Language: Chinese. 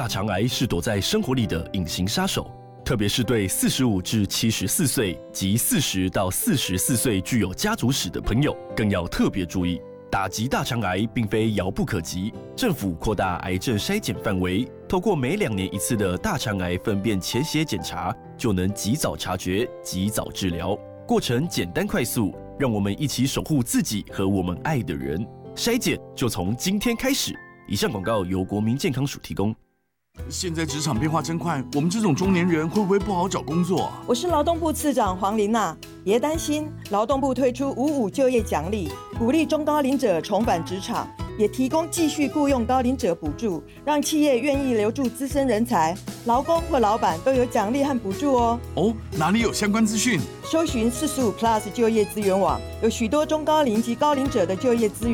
大肠癌是躲在生活里的隐形杀手，特别是对45至74岁及40到44岁具有家族史的朋友，更要特别注意。打击大肠癌并非遥不可及，政府扩大癌症筛检范围，透过每2年1次的大肠癌粪便潜血检查，就能及早察觉、及早治疗，过程简单快速，让我们一起守护自己和我们爱的人。筛检就从今天开始。以上广告由国民健康署提供。 现在职场变化真快，我们这种中年人会不会不好找工作啊？ 我是劳动部次长黄琳娜，别担心，劳动部推出55就业奖励，鼓励中高龄者重返职场，也提供继续雇用高龄者补助，让企业愿意留住资深人才，劳工或老板都有奖励和补助哦。 哦，哪里有相关资讯？ 搜寻45 Plus 就业资源网，有许多中高龄及高龄者的就业资源。